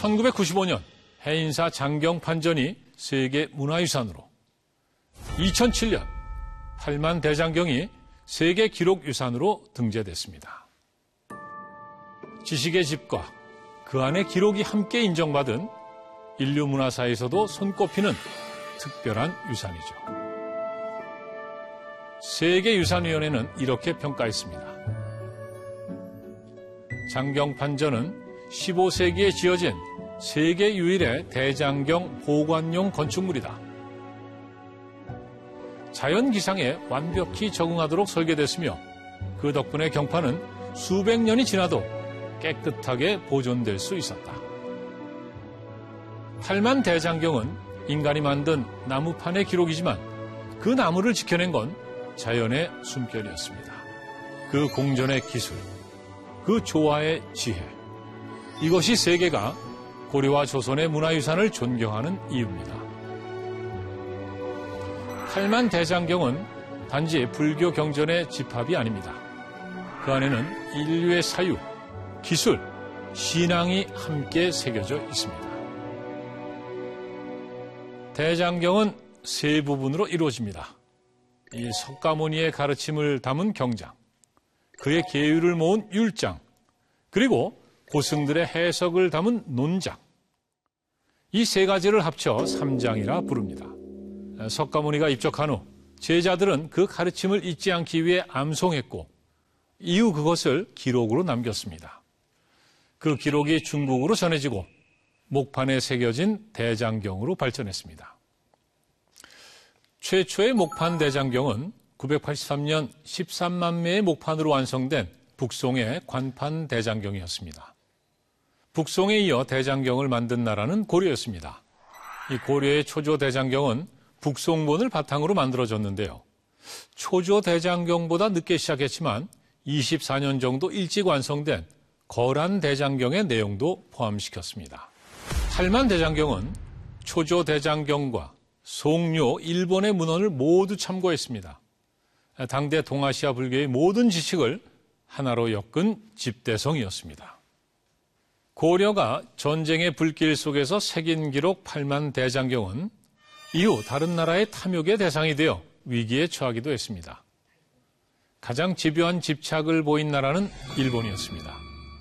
1995년 해인사 장경판전이 세계문화유산으로, 2007년 팔만대장경이 세계기록유산으로 등재됐습니다. 지식의 집과 그 안의 기록이 함께 인정받은 인류 문화사에서도 손꼽히는 특별한 유산이죠. 세계유산위원회는 이렇게 평가했습니다. 장경판전은 15세기에 지어진 세계 유일의 대장경 보관용 건축물이다. 자연기상에 완벽히 적응하도록 설계됐으며 그 덕분에 경판은 수백 년이 지나도 깨끗하게 보존될 수 있었다. 팔만대장경은 인간이 만든 나무판의 기록이지만 그 나무를 지켜낸 건 자연의 숨결이었습니다. 그 공전의 기술, 그 조화의 지혜, 이것이 세계가 고려와 조선의 문화유산을 존경하는 이유입니다. 팔만대장경은 단지 불교 경전의 집합이 아닙니다. 그 안에는 인류의 사유, 기술, 신앙이 함께 새겨져 있습니다. 대장경은 세 부분으로 이루어집니다. 이 석가모니의 가르침을 담은 경장, 그의 계율을 모은 율장, 그리고 고승들의 해석을 담은 논장. 이 세 가지를 합쳐 삼장이라 부릅니다. 석가모니가 입적한 후 제자들은 그 가르침을 잊지 않기 위해 암송했고 이후 그것을 기록으로 남겼습니다. 그 기록이 중국으로 전해지고 목판에 새겨진 대장경으로 발전했습니다. 최초의 목판 대장경은 983년 13만 매의 목판으로 완성된 북송의 관판 대장경이었습니다. 북송에 이어 대장경을 만든 나라는 고려였습니다. 이 고려의 초조 대장경은 북송본을 바탕으로 만들어졌는데요. 초조 대장경보다 늦게 시작했지만 24년 정도 일찍 완성된 거란 대장경의 내용도 포함시켰습니다. 팔만 대장경은 초조 대장경과 송료, 일본의 문헌을 모두 참고했습니다. 당대 동아시아 불교의 모든 지식을 하나로 엮은 집대성이었습니다. 고려가 전쟁의 불길 속에서 새긴 기록 팔만 대장경은 이후 다른 나라의 탐욕의 대상이 되어 위기에 처하기도 했습니다. 가장 집요한 집착을 보인 나라는 일본이었습니다.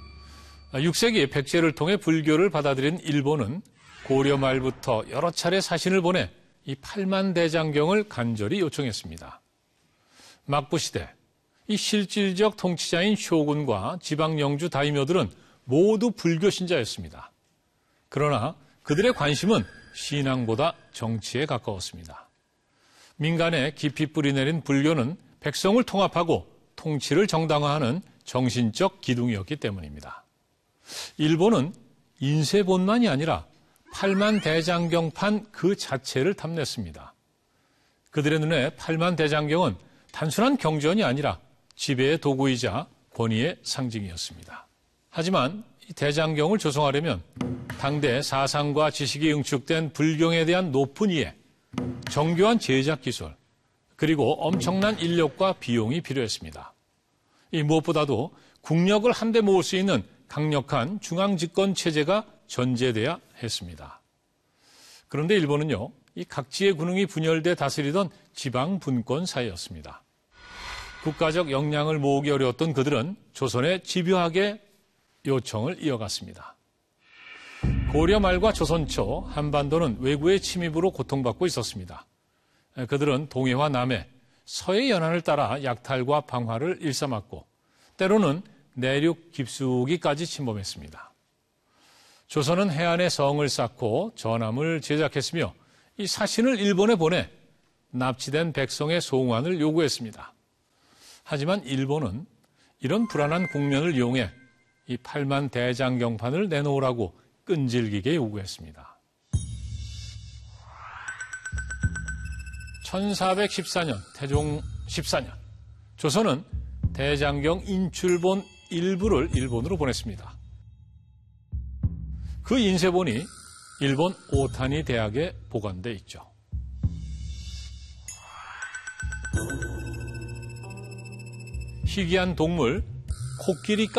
6세기 백제를 통해 불교를 받아들인 일본은 고려 말부터 여러 차례 사신을 보내 이 팔만 대장경을 간절히 요청했습니다. 막부시대, 이 실질적 통치자인 쇼군과 지방 영주 다이묘들은 모두 불교 신자였습니다. 그러나 그들의 관심은 신앙보다 정치에 가까웠습니다. 민간에 깊이 뿌리내린 불교는 백성을 통합하고 통치를 정당화하는 정신적 기둥이었기 때문입니다. 일본은 인쇄본만이 아니라 팔만 대장경판 그 자체를 탐냈습니다. 그들의 눈에 팔만 대장경은 단순한 경전이 아니라 지배의 도구이자 권위의 상징이었습니다. 하지만 이 대장경을 조성하려면 당대 사상과 지식이 응축된 불경에 대한 높은 이해, 정교한 제작 기술, 그리고 엄청난 인력과 비용이 필요했습니다. 이 무엇보다도 국력을 한데 모을 수 있는 강력한 중앙집권 체제가 전제돼야 했습니다. 그런데 일본은요, 이 각지의 군웅이 분열돼 다스리던 지방 분권 사회였습니다. 국가적 역량을 모으기 어려웠던 그들은 조선에 집요하게 요청을 이어갔습니다. 고려 말과 조선 초 한반도는 외구의 침입으로 고통받고 있었습니다. 그들은 동해와 남해, 서해 연안을 따라 약탈과 방화를 일삼았고 때로는 내륙 깊숙이까지 침범했습니다. 조선은 해안에 성을 쌓고 전함을 제작했으며 이 사신을 일본에 보내 납치된 백성의 송환을 요구했습니다. 하지만 일본은 이런 불안한 국면을 이용해 이 팔만 대장경판을 내놓으라고 끈질기게 요구했습니다. 1414년, 태종 14년, 조선은 대장경 인출본 일부를 일본으로 보냈습니다. 그 인쇄본이 일본 오타니 대학에 보관돼 있죠. 희귀한 동물 코끼리